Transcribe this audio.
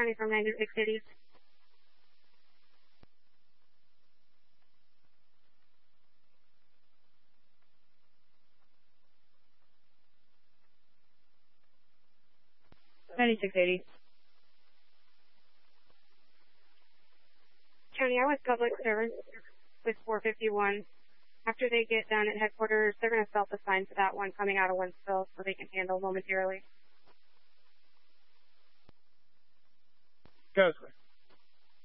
County from 9680. County, I was public service with 451. After they get done at headquarters, they're going to self-assign to that one coming out of Winsville so they can handle momentarily. Go, sir.